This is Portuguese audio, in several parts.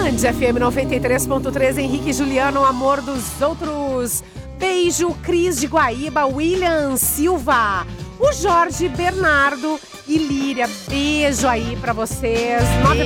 Band FM 93.3, Henrique e Juliano, amor dos outros. Beijo, Cris de Guaíba, William Silva, o Jorge Bernardo e Líria. Beijo aí pra vocês.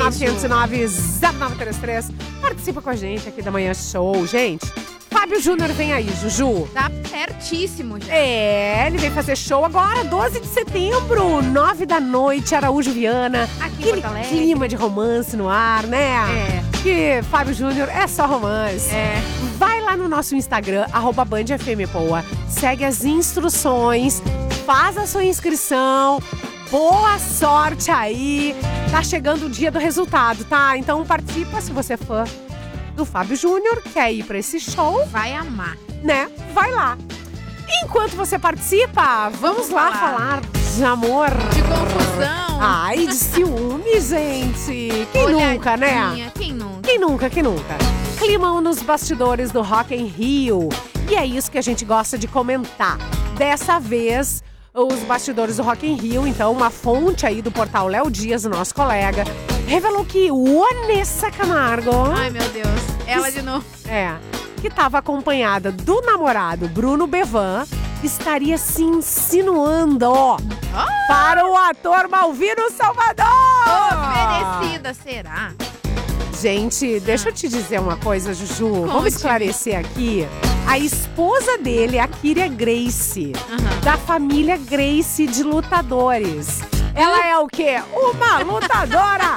99509-0933. Participa com a gente aqui da Manhã Show, gente. Fábio Júnior vem aí, Juju. Tá certíssimo, já. É, ele vem fazer show agora, 12 de setembro, 9 da noite, Araújo Viana. Aqui em Porto Alegre. Clima de romance no ar, né? É. Que Fábio Júnior é só romance. É. Vai lá no nosso Instagram, @BandFMPoa. Segue as instruções, faz a sua inscrição. Boa sorte aí. Tá chegando o dia do resultado, tá? Então participa se você é fã do Fábio Júnior, quer ir pra esse show, Vai amar. né? Vai lá. Enquanto você participa, vamos lá falar de amor. De confusão. Ai, de ciúme, gente. Quem nunca, né? Olhadinha, Quem nunca? Quem nunca, quem nunca? Climão nos bastidores do Rock in Rio. E é isso que a gente gosta de comentar. Dessa vez, os bastidores do Rock in Rio, então, uma fonte aí do portal Léo Dias, nosso colega, revelou que Vanessa Camargo... Ai, meu Deus. Ela de novo. Que estava acompanhada do namorado Bruno Bevan, estaria se insinuando para o ator Malvino Salvador. Oferecida, será? Gente, deixa eu te dizer uma coisa, Juju. Conte. Vamos esclarecer aqui. A esposa dele, a Kyria Grace, da família Grace de lutadores. Ela é o quê? Uma lutadora!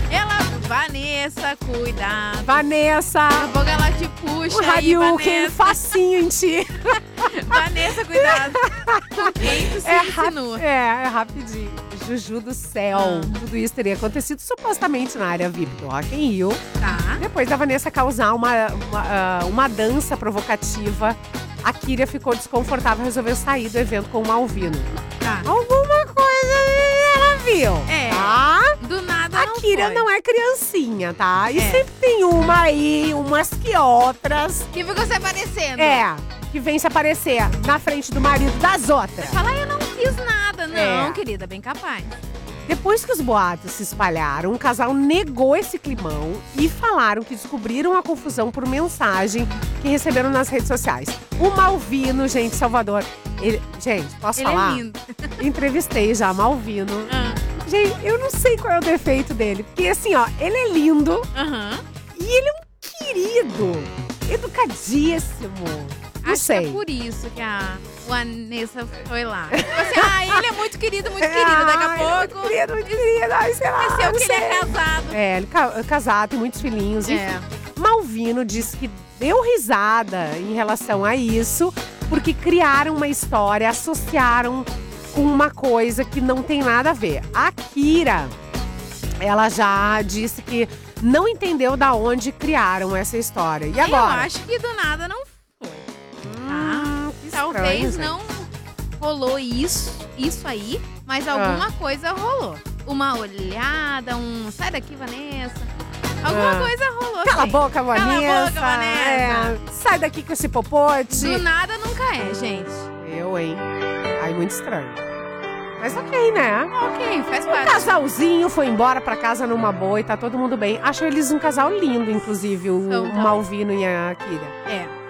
Vanessa, cuidado. Vanessa, Daqui a pouco ela te puxa o aí, Hadouken, Vanessa. facinho em ti. Vanessa, cuidado. Com quem tu se insinua. É rapidinho. Juju do céu. Tudo isso teria acontecido supostamente na área VIP do Rock in Rio. Tá. Depois da Vanessa causar uma dança provocativa, a Kyria ficou desconfortável e resolveu sair do evento com o Malvino. Tá. Alguma coisa ela viu. É. Tá? Do nada A não Kyria foi. não é criancinha, tá? E É. sempre tem uma aí, umas que outras. Que ficou se aparecendo. Que vem se aparecer na frente do marido das outras. Fala, eu não fiz nada. Não, É. querida, bem capaz. Depois que os boatos se espalharam, o casal negou esse climão e falaram que descobriram a confusão por mensagem que receberam nas redes sociais. O Malvino, gente, Salvador. Gente, posso Ele falar? é lindo. Entrevistei já Malvino. Gente, eu não sei qual é o defeito dele. Porque assim, ó, ele é lindo e ele é um querido, educadíssimo. Não Acho sei. que é por isso que a Vanessa foi lá. Tipo assim, ele é muito querido, muito querido. Daqui a pouco. Muito querido, muito querido. Ai, sei lá. Esqueceu não que ele é sei. casado. É, ele é casado, tem muitos filhinhos. É. Enfim. Malvino disse que deu risada em relação a isso, porque criaram uma história, associaram com uma coisa que não tem nada a ver. A Kyria, ela já disse que não entendeu da onde criaram essa história. E agora? Eu acho que do nada não foi. Que Talvez estranho, não rolou isso aí, mas alguma coisa rolou. Uma olhada, sai daqui, Vanessa. Alguma coisa rolou. Cala a sim. boca, Vanessa. Cala a boca, Vanessa. É, sai daqui com esse popote. Do nada nunca é, gente. Hein? Ai, muito estranho. Mas ok, né? Ok, faz O parte. casalzinho foi embora pra casa numa boa e tá todo mundo bem. Acho eles um casal lindo, inclusive, o São, tá. Malvino e a Kyria. É.